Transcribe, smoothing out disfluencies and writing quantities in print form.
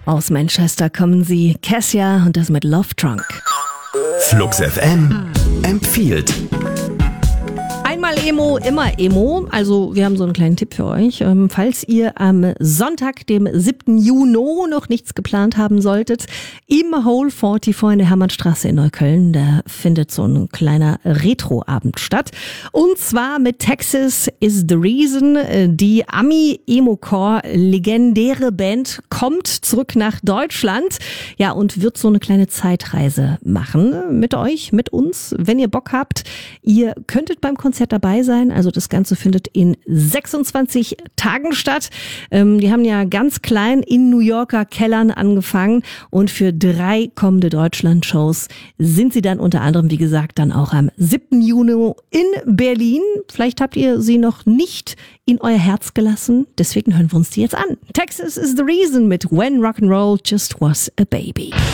Aus Manchester kommen sie, Cassia und das mit Love Trunk. Flux FM empfiehlt. Einmal Emo, immer Emo. Also wir haben so einen kleinen Tipp für euch. Falls ihr am Sonntag, dem 7. Juni, noch nichts geplant haben solltet, im Hole 44 in der Hermannstraße in Neukölln, da findet so ein kleiner Retro-Abend statt. Und zwar mit Texas is the Reason. Die Ami-Emo-Core-legendäre Band kommt zurück nach Deutschland, ja, und wird so eine kleine Zeitreise machen mit euch, mit uns. Wenn ihr Bock habt, ihr könntet beim Konzert dabei sein. Also das Ganze findet in 26 Tagen statt. Die haben ja ganz klein in New Yorker Kellern angefangen und für 3 kommende Deutschland-Shows sind sie dann unter anderem, wie gesagt, dann auch am 7. Juni in Berlin. Vielleicht habt ihr sie noch nicht in euer Herz gelassen. Deswegen hören wir uns die jetzt an. Texas is the Reason mit When Rock'n'Roll Just Was a Baby.